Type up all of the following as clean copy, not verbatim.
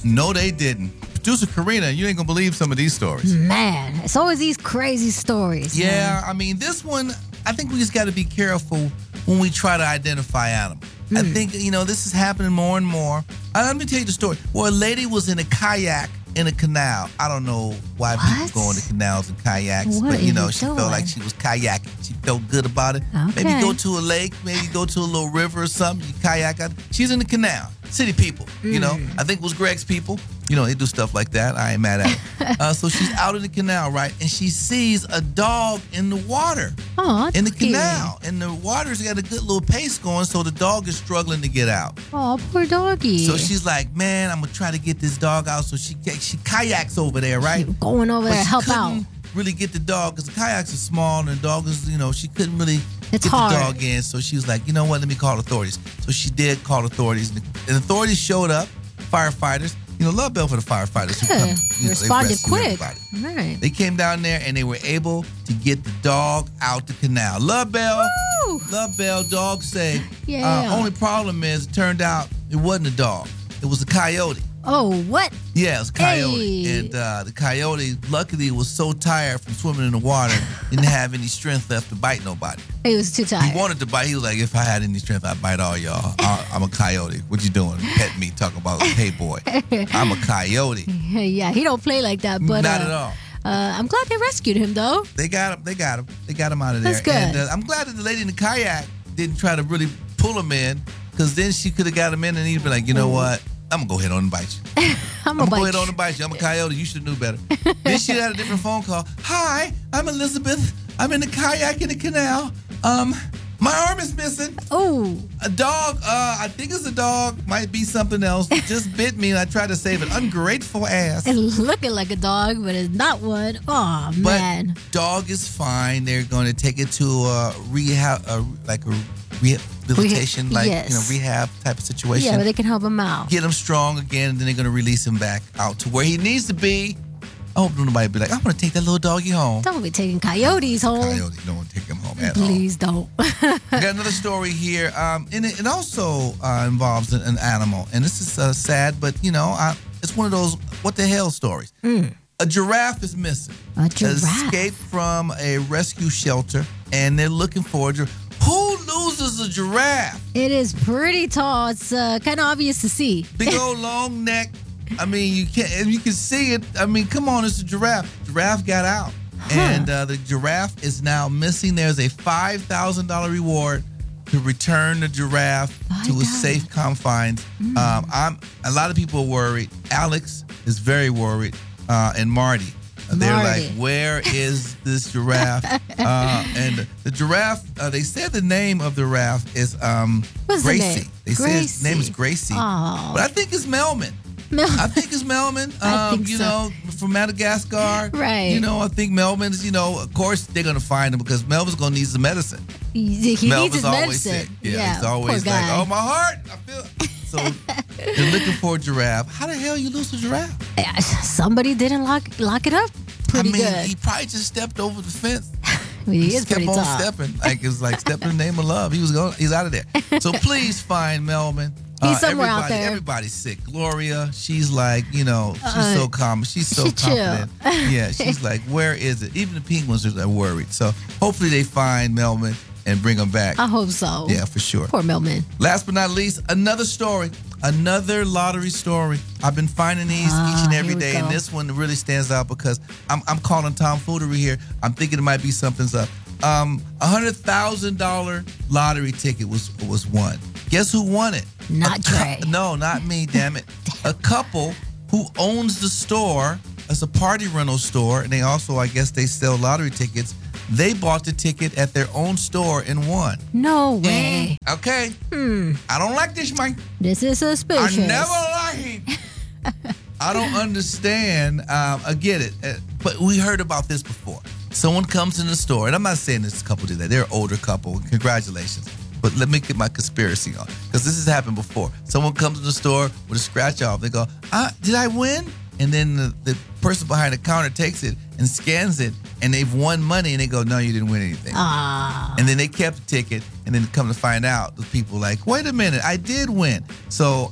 No, they didn't. Producer Karina, you ain't gonna believe some of these stories. Man, it's always these crazy stories. Yeah, man. I mean, this one, I think we just got to be careful when we try to identify animals. I think, this is happening more and more. Let me tell you the story. Well, a lady was in a kayak in a canal. I don't know why people go into canals and kayaks, What but, are you she felt doing? like she was kayaking. She felt good about it. Okay. Maybe go to a lake, maybe go to a little river or something. You kayak out. She's in the canal. City people, I think it was Greg's people. They do stuff like that. I ain't mad at it. So she's out in the canal, right? And she sees a dog in the water. Oh, in the canal. And the water's got a good little pace going, so the dog is struggling to get out. Oh, poor doggy. So she's like, man, I'm going to try to get this dog out. So she kayaks over there, right? She going over there to help out. Really get the dog, because the kayaks are small and the dog is, she couldn't really It's get hard. the dog in. So she was like, you know what, let me call authorities. So she did call authorities. And authorities showed up, firefighters. Love Bell for the firefighters. Who come, responded they rescued quick. everybody. Right. They came down there and they were able to get the dog out the canal. Love Bell. Woo! Love Bell, dog saved. Yeah. Only problem is, it turned out it wasn't a dog. It was a coyote. Oh, what? Yeah, it was a coyote. Hey. And the coyote, luckily, was so tired from swimming in the water, didn't have any strength left to bite nobody. He was too tired. He wanted to bite. He was like, if I had any strength, I'd bite all y'all. I'm a coyote. What you doing? Pet me, talking about, hey, boy. I'm a coyote. Yeah, he don't play like that. But Not at all. I'm glad they rescued him, though. They got him. They got him out of there. That's good. And I'm glad that the lady in the kayak didn't try to really pull him in, because then she could have got him in and he'd be like, you know what? I'm going to go ahead on and bite you. I'm going to bite go ahead on and bite you. I'm a coyote. You should have knew better. Then she had a different phone call. Hi, I'm Elizabeth. I'm in the kayak in the canal. My arm is missing. Oh. A dog, I think it's a dog, might be something else, just bit me and I tried to save it. Ungrateful ass. It's looking like a dog, but it's not one. Oh, man. But dog is fine. They're going to take it to a rehabilitation, yes. rehab type of situation. Yeah, but they can help him out. Get him strong again, and then they're going to release him back out to where he needs to be. I hope nobody be like, I want to take that little doggy home. Don't be taking coyotes home. Coyote, don't want to take him home at all. Please don't. We got another story here, and it also involves an animal. And this is sad, but, it's one of those what the hell stories. A giraffe is missing. A giraffe? Escaped from a rescue shelter, and they're looking for a giraffe. Who loses a giraffe? It is pretty tall. It's kind of obvious to see. Big old long neck. I mean, you can see it. I mean, come on, it's a giraffe. Giraffe got out. And the giraffe is now missing. There's a $5,000 reward to return the giraffe to its safe confines. A lot of people are worried. Alex is very worried, and Marty. They're like, where is this giraffe? And the giraffe, they said the name of the giraffe is What's Gracie. the name? They said his name is Gracie. Oh. But I think it's Melman. I think it's Melman. I think so. From Madagascar. Right. I think Melman's, of course they're going to find him because Melvin's going to need some medicine. He needs his always medicine. sick. Yeah, he's always poor like, guy. oh, my heart. I feel. So they're looking for a giraffe. How the hell you lose a giraffe? Yeah, somebody didn't lock it up pretty good. He probably just stepped over the fence. He just is pretty kept on tall. stepping. Like it's like stepping in the name of love. He's out of there. So please find Melvin. He's somewhere out there. Everybody's sick. Gloria, she's like, she's so calm. She's so confident. Yeah, she's like, where is it? Even the penguins are worried. So hopefully they find Melvin and bring him back. I hope so. Yeah, for sure. Poor Melman. Last but not least, another story. Another lottery story. I've been finding these each and every day, and this one really stands out because I'm calling tomfoolery here. I'm thinking it might be something's up. $100,000 lottery ticket was won. Guess who won it? Not Trey. No, not me, damn it. A couple who owns the store. It's a party rental store, and they also, I guess, they sell lottery tickets. They bought the ticket at their own store and won. No way. Okay. I don't like this, man. This is suspicious. I never like it. I don't understand. I get it. But we heard about this before. Someone comes in the store, and I'm not saying this couple did that. They're an older couple. Congratulations. But let me get my conspiracy on, because this has happened before. Someone comes to the store with a scratch off. They go, did I win? And then the person behind the counter takes it and scans it, and they've won money, and they go, no, you didn't win anything. And then they kept the ticket, and then come to find out, the people like, wait a minute, I did win. So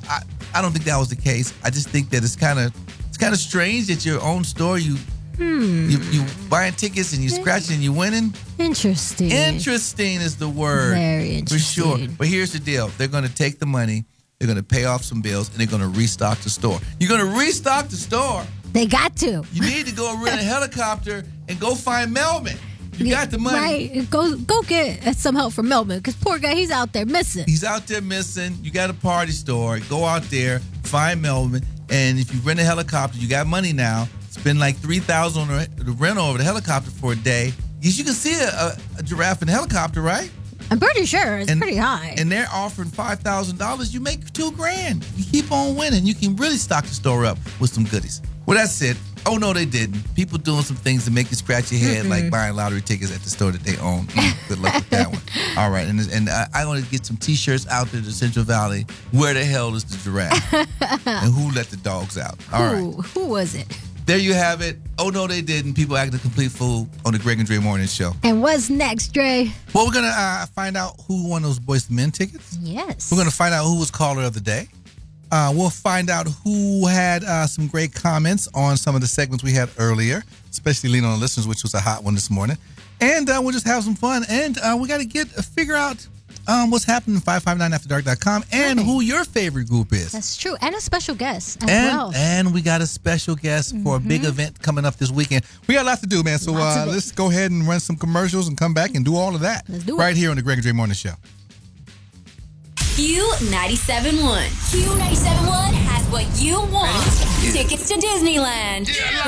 I don't think that was the case. I just think that it's kind of strange that your own store you buying tickets and you scratching and you winning. Interesting. Interesting is the word. Very interesting. For sure. But here's the deal. They're going to take the money, they're going to pay off some bills, and they're going to restock the store. You're going to restock the store. They got to. You need to go rent a helicopter and go find Melvin. You got the money. Right. Go get some help from Melvin, because poor guy, he's out there missing. He's out there missing. You got a party store. Go out there, find Melvin, and if you rent a helicopter, you got money now. Spend like $3,000 on the rental of the helicopter for a day. You can see a giraffe in a helicopter, right? I'm pretty sure it's pretty high. And they're offering $5,000. You make $2,000. You keep on winning. You can really stock the store up with some goodies. Well, that's it. Oh, no, they didn't. People doing some things to make you scratch your head, like buying lottery tickets at the store that they own. Good luck with that one. All right. And I want to get some T-shirts out there to Central Valley. Where the hell is the giraffe? And who let the dogs out? All right. Who was it? There you have it. Oh, no, they didn't. People acting a complete fool on the Greg and Dre Morning Show. And what's next, Dre? Well, we're going to find out who won those Boyz II Men tickets. Yes. We're going to find out who was caller of the day. We'll find out who had some great comments on some of the segments we had earlier, especially Lean on the Listeners, which was a hot one this morning. And we'll just have some fun. And we got to figure out what's happening in 559afterdark.com and who your favorite group is. That's true. And a special guest as well. And we got a special guest for a big event coming up this weekend. We got a lot to do, man. So let's go ahead and run some commercials and come back and do all of that. Let's do it. Right here on the Greg and Dre Morning Show. Q97.1. Q97.1 has what you want. Tickets to Disneyland.